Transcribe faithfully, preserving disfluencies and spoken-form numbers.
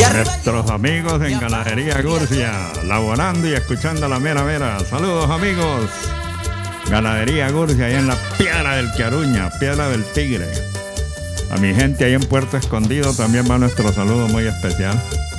Nuestros amigos en Ganadería Gurcia, laborando y escuchando la mera mera. Saludos, amigos. Ganadería Gurcia, ahí en la Piedra del Quiaruña, Piedra del Tigre. A mi gente ahí en Puerto Escondido también va nuestro saludo muy especial.